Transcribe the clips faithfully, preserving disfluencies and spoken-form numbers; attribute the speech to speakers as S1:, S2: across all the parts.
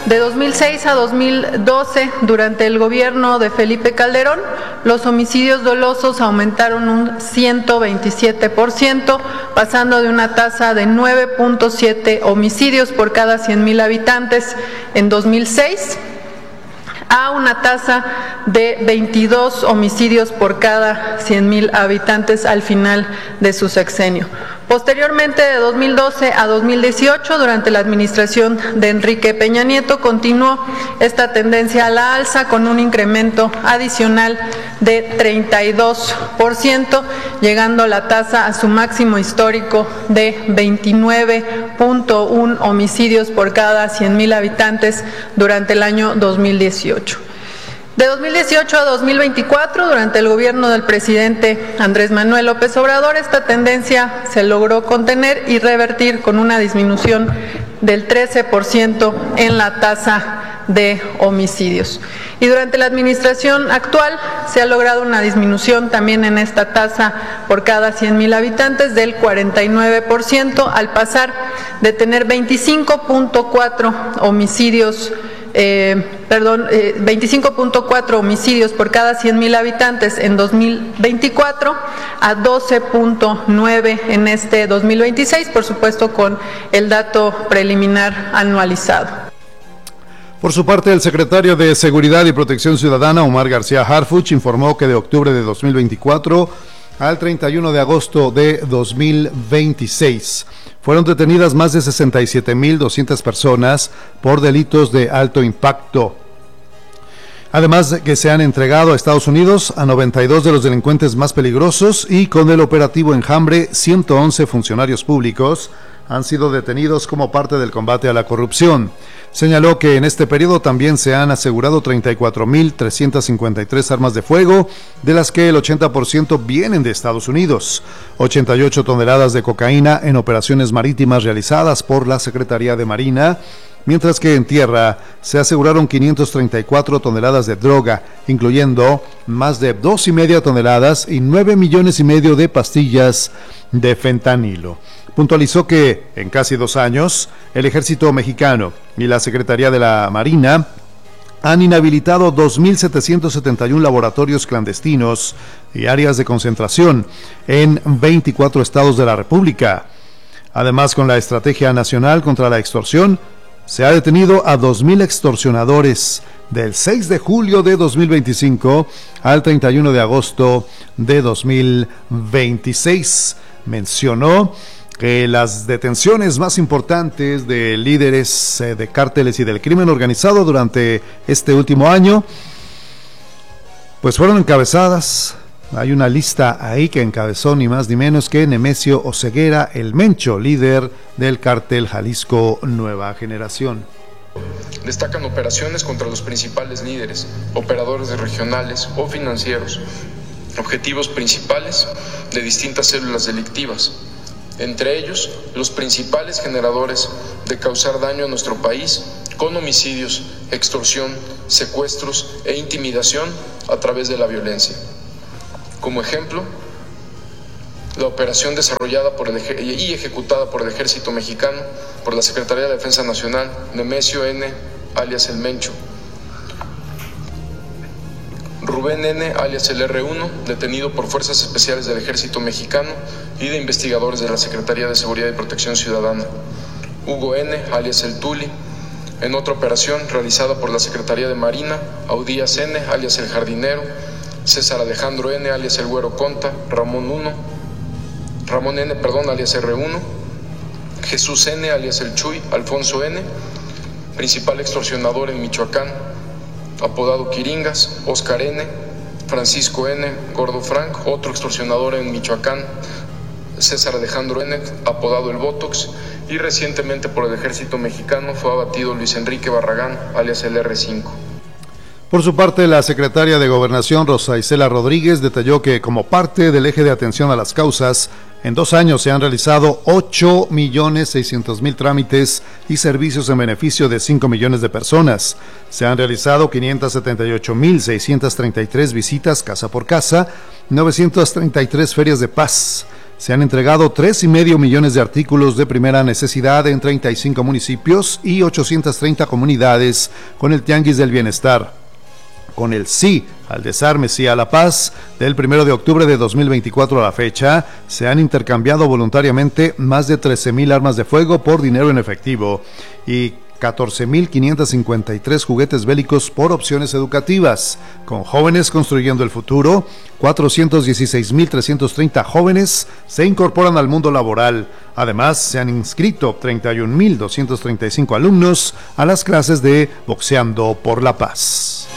S1: De dos mil seis a dos mil doce, durante el gobierno de Felipe Calderón, los homicidios dolosos aumentaron un ciento veintisiete por ciento, pasando de una tasa de nueve punto siete homicidios por cada cien mil habitantes en dos mil seis a una tasa de veintidós homicidios por cada cien mil habitantes al final de su sexenio. Posteriormente, de dos mil doce a dos mil dieciocho, durante la administración de Enrique Peña Nieto, continuó esta tendencia a la alza con un incremento adicional de treinta y dos por ciento, llegando la tasa a su máximo histórico de veintinueve punto uno homicidios por cada cien mil habitantes durante el año dos mil dieciocho. De dos mil dieciocho a dos mil veinticuatro, durante el gobierno del presidente Andrés Manuel López Obrador, esta tendencia se logró contener y revertir con una disminución del trece por ciento en la tasa de homicidios. Y durante la administración actual se ha logrado una disminución también en esta tasa por cada cien mil habitantes del cuarenta y nueve por ciento, al pasar de tener veinticinco punto cuatro homicidios Eh, perdón, eh, veinticinco punto cuatro homicidios por cada cien mil habitantes en dos mil veinticuatro a doce punto nueve en este dos mil veintiséis, por supuesto con el dato preliminar anualizado.
S2: Por su parte, el secretario de Seguridad y Protección Ciudadana, Omar García Harfuch, informó que de octubre de dos mil veinticuatro al treinta y uno de agosto de dos mil veintiséis fueron detenidas más de sesenta y siete mil doscientas personas por delitos de alto impacto. Además de que se han entregado a Estados Unidos a noventa y dos de los delincuentes más peligrosos, y con el operativo Enjambre, ciento once funcionarios públicos han sido detenidos como parte del combate a la corrupción. Señaló que en este periodo también se han asegurado treinta y cuatro mil trescientas cincuenta y tres armas de fuego, de las que el ochenta por ciento vienen de Estados Unidos, ochenta y ocho toneladas de cocaína en operaciones marítimas realizadas por la Secretaría de Marina, mientras que en tierra se aseguraron quinientas treinta y cuatro toneladas de droga, incluyendo más de dos y media toneladas y nueve millones y medio de pastillas de fentanilo. Puntualizó que en casi dos años el Ejército Mexicano y la Secretaría de la Marina han inhabilitado dos mil setecientos setenta y uno laboratorios clandestinos y áreas de concentración en veinticuatro estados de la República. Además, con la Estrategia Nacional contra la Extorsión, se ha detenido a dos mil extorsionadores del seis de julio de dos mil veinticinco al treinta y uno de agosto de dos mil veintiséis. Mencionó que las detenciones más importantes de líderes eh, de cárteles y del crimen organizado durante este último año pues fueron encabezadas. Hay una lista ahí que encabezó ni más ni menos que Nemesio Oseguera, el Mencho, líder del cártel Jalisco Nueva Generación.
S3: Destacan operaciones contra los principales líderes, operadores regionales o financieros, objetivos principales de distintas células delictivas, entre ellos los principales generadores de causar daño a nuestro país con homicidios, extorsión, secuestros e intimidación a través de la violencia. Como ejemplo, la operación desarrollada por el ej- y ejecutada por el Ejército Mexicano, por la Secretaría de Defensa Nacional, Nemesio N., alias El Mencho; Rubén N., alias el erre uno, detenido por Fuerzas Especiales del Ejército Mexicano y de investigadores de la Secretaría de Seguridad y Protección Ciudadana; Hugo N., alias el Tuli, en otra operación realizada por la Secretaría de Marina; Audías N., alias el Jardinero; César Alejandro N., alias el Güero Conta; Ramón uno, Ramón N., perdón, alias erre uno; Jesús N., alias el Chuy; Alfonso N., principal extorsionador en Michoacán, apodado Quiringas; Oscar N., Francisco N., Gordo Frank, otro extorsionador en Michoacán; César Alejandro N., apodado el Botox; y recientemente por el Ejército Mexicano fue abatido Luis Enrique Barragán, alias el erre cinco.
S2: Por su parte, la secretaria de Gobernación, Rosa Isela Rodríguez, detalló que como parte del eje de atención a las causas, en dos años se han realizado ocho millones seiscientos mil trámites y servicios en beneficio de cinco millones de personas. Se han realizado quinientas setenta y ocho mil seiscientas treinta y tres visitas casa por casa, novecientas treinta y tres ferias de paz, se han entregado tres y medio millones de artículos de primera necesidad en treinta y cinco municipios y ochocientas treinta comunidades con el Tianguis del Bienestar. Con el sí al desarme, sí a la paz, del primero de octubre de dos mil veinticuatro a la fecha, se han intercambiado voluntariamente más de trece mil armas de fuego por dinero en efectivo y catorce mil quinientos cincuenta y tres juguetes bélicos por opciones educativas. Con Jóvenes Construyendo el Futuro, cuatrocientos dieciséis mil trescientos treinta jóvenes se incorporan al mundo laboral. Además, se han inscrito treinta y un mil doscientos treinta y cinco alumnos a las clases de Boxeando por la Paz.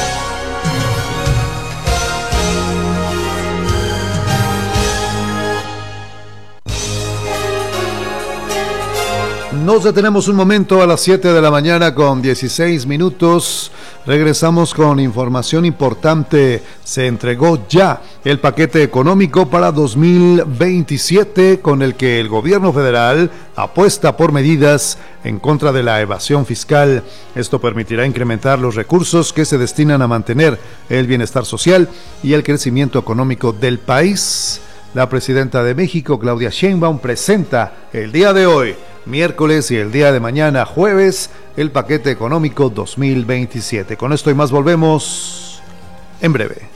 S2: Nos detenemos un momento a las siete de la mañana con dieciséis minutos. Regresamos con información importante. Se entregó ya el paquete económico para dos mil veintisiete con el que el gobierno federal apuesta por medidas en contra de la evasión fiscal. Esto permitirá incrementar los recursos que se destinan a mantener el bienestar social y el crecimiento económico del país. La presidenta de México, Claudia Sheinbaum, presenta el día de hoy, miércoles, y el día de mañana, jueves, el paquete económico dos mil veintisiete. Con esto y más volvemos en breve.